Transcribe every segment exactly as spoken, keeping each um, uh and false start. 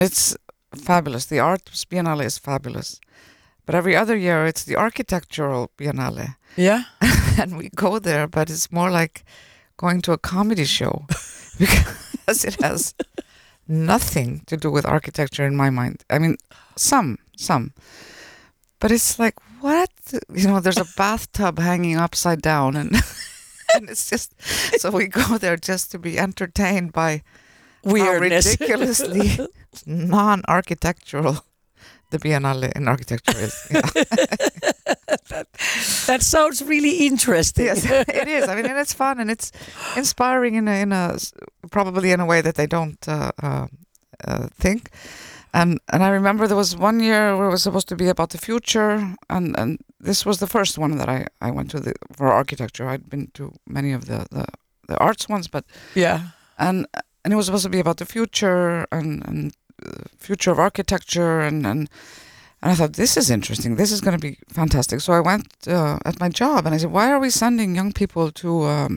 It's fabulous. The Arts Biennale is fabulous. But every other year, it's the Architectural Biennale. Yeah. And we go there, but it's more like going to a comedy show because it has nothing to do with architecture in my mind. I mean, some, some. But it's like, what? You know, there's a bathtub hanging upside down and and it's just, so we go there just to be entertained by Weirdness. how ridiculously non-architectural the Biennale in architecture is. Yeah. that, that sounds really interesting. Yes, it is. I mean, and it's fun and it's inspiring in a, in a probably in a way that they don't uh, uh, uh, think. And and I remember there was one year where it was supposed to be about the future, and, and this was the first one that I, I went to the, for architecture. I'd been to many of the, the, the arts ones, but yeah, and and it was supposed to be about the future and and uh, future of architecture, and, and and I thought, this is interesting. This is going to be fantastic. So I went uh, at my job and I said, why are we sending young people to um,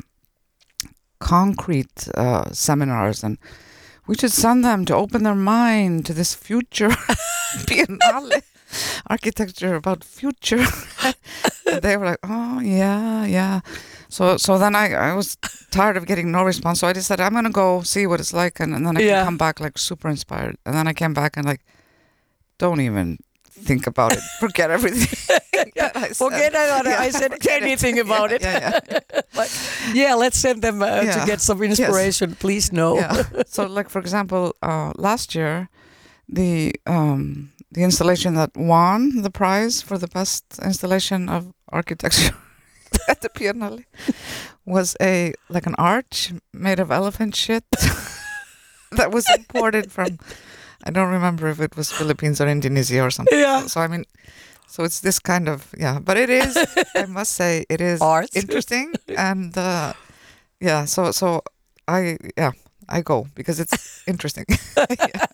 concrete uh, seminars, and we should send them to open their mind to this future Biennale architecture about future. And they were like, oh yeah, yeah. So so then I, I was tired of getting no response. So I decided I'm gonna go see what it's like, and, and then I Yeah. can come back like super inspired. And then I came back and like, don't even think about it. Forget everything. that I said. Forget that Yeah, I said forget it. anything about Yeah, it. yeah, yeah. But yeah, let's send them uh, to Yeah. get some inspiration. Please no. Yeah. So, like for example, uh, last year, the um, the installation that won the prize for the best installation of architecture at the Biennale was a like an arch made of elephant shit that was imported from, I don't remember if it was Philippines or Indonesia or something. Yeah. So I mean, so it's this kind of, yeah, but it is, I must say, it is Art. interesting, and uh, yeah, so so I yeah I go because it's interesting. Yeah.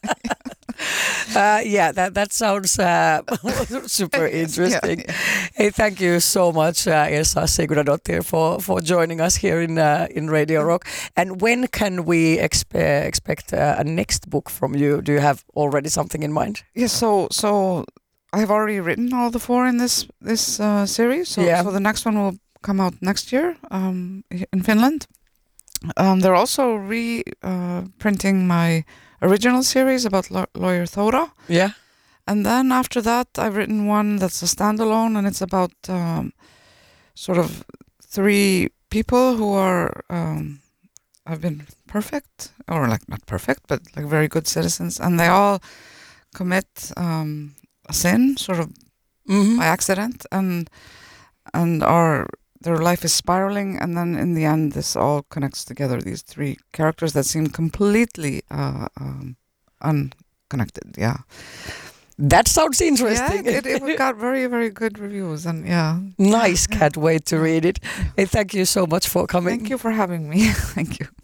Uh, yeah, that that sounds uh, super interesting. Yeah, yeah. Hey, thank you so much, uh, Elsa Sigurdadottir, for for joining us here in uh, in Radio Rock. And when can we expe- expect uh, a next book from you? Do you have already something in mind? Yeah, so so I've already written all the four in this this uh, series. So, Yeah. so the next one will come out next year um, in Finland. Um, they're also reprinting my original series about law- lawyer Thora. Yeah. And then after that, I've written one that's a standalone, and it's about um, sort of three people who are um, have been perfect, or like not perfect, but like very good citizens, and they all commit um, a sin, sort of Mm-hmm. by accident, and and are their life is spiraling, and then in the end, this all connects together. These three characters that seem completely uh, um, unconnected. Yeah. That sounds interesting. Yeah, it, it got very, very good reviews, and yeah. Nice, can't wait to read it. Hey, thank you so much for coming. Thank you for having me. Thank you.